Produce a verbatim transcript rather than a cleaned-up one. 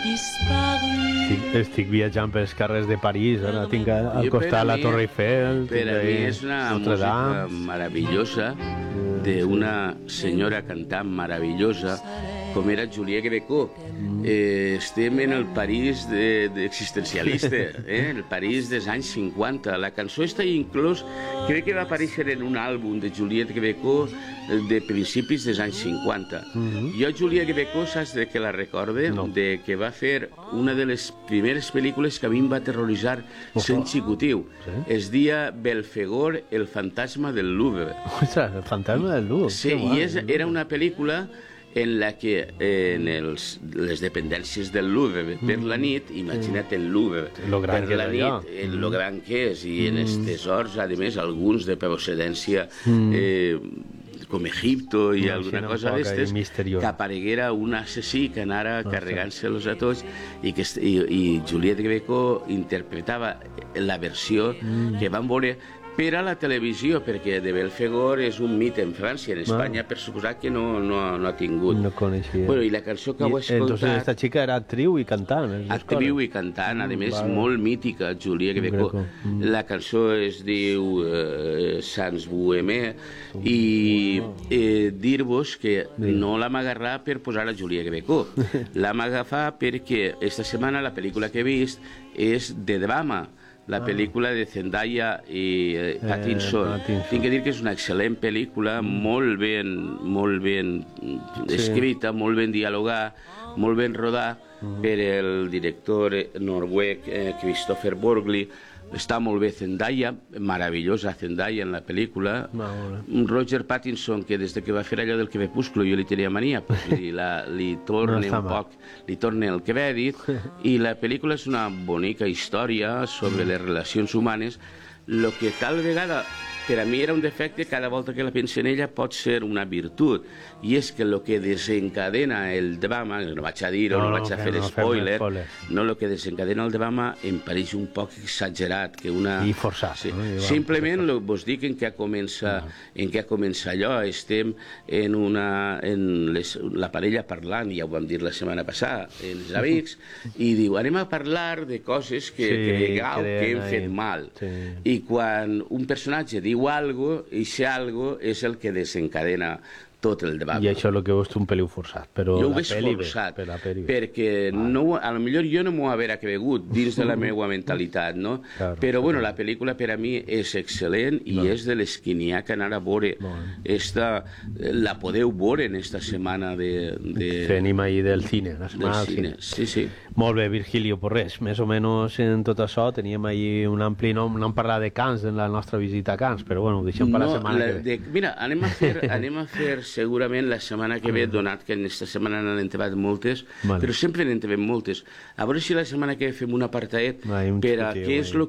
Estic, estic viatjant pels carrers de París, ara tinc al costat la Torre Eiffel. Per a mi és una música meravellosa d'una senyora cantant meravellosa com era Juliette Gréco. Eh, estem en el París de, de existencialista, eh? El París dels anys cinquanta. La cançó està inclòs, crec que va aparèixer en un àlbum de Juliette Gréco de principis dels anys cinquanta. Mm-hmm. Jo Juliette Gréco, saps de què la recorde? No. De que va fer una de les primeres pel·lícules que a mi em va aterroritzar sent xicotiu. Sí? Es dia Belfegor, el fantasma del Louvre. Ostres, el fantasma del Louvre. Sí, i és, era una pel·lícula en la que eh, en els, les dependències del Louvre per la nit, imagina't el Louvre per la nit, en lo gran que és, i en els tesors, a més, alguns de procedència eh, com Egipto i alguna cosa d'estes, que apareguera un assassí que anara carregant-se-los a tots, i, que, i, i Juliette Gréco interpretava la versió que van veure per a la televisió, perquè de Belfegor és un mite en França. En Espanya, per suposat que no, no, no ha tingut. No coneixia. Bueno, i la cançó que ho he escoltat... Entonces esta chica era actriu i cantant. Actriu i cantant, a més, vale. Molt mítica, Juliette Gréco. Mm. La cançó es diu eh, Sans Bohemé, i eh, dir-vos que sí. No l'hem agarrat per posar a Juliette Gréco. L'hem agafat perquè esta setmana la pel·lícula que he vist és de drama, la pel·lícula de Zendaya i eh, Pattinson. Eh, Tinc que dir que és una excel·lent pel·lícula, molt ben, molt ben escrita, sí. Molt ben dialogada, molt ben rodada uh-huh. per el director noruec eh, Christopher Borgli. Està molt bé Zendaya, meravellosa Zendaya en la pel·lícula. Un Roger Pattinson, que des que va fer allò del Crepúsculo jo li tenia mania, pues li, la, li torna no un poc, li torna el crèdit, i la pel·lícula és una bonica història sobre les relacions humanes, el que tal vegada per a mi era un defecte, cada volta que la penso en ella pot ser una virtut, i és que el que desencadena el drama, no vaig a dir-ho, no, no vaig a fer no, spoiler, no, el que desencadena el drama em pareix un poc exagerat, que una... I forçat. Sí. No? Simplement lo, vos dic en què comença, no. en què comença allò, estem en una... en les, la parella parlant, ja ho vam dir la setmana passada, en els amics, i diu, anem a parlar de coses que, sí, que, que, que hem fet mal. Sí. I quan un personatge diu algo, i si algo és el que desencadena tot el debat. I això és el que ho veus un peliu forçat, però jo la ho peli forçat, bé, per la peli perquè no, a lo millor jo no m'ho haver cregut dins de la meva mentalitat, no? Claro, però bueno, la pel·lícula per a mi és excel·lent i no. és de les que n'hi ha que anar a veure. No. Esta, la podeu veure en esta setmana de... de Tenim ahir del cine, la setmana del cine. Sí, sí. Molt bé, Virgilio, pues res, més o menys en tot això teníem ahir un ampli nom, no hem parlat de Cans en la nostra visita a Cans, però bueno, ho deixem per no, la setmana la, que ve. De, mira, anem a fer, anem a fer segurament la setmana que ve, donat que en aquesta setmana n'han entrebat moltes, vale. Però sempre n'han entrebat moltes. A veure si la setmana que ve fem un apartadet per a què és el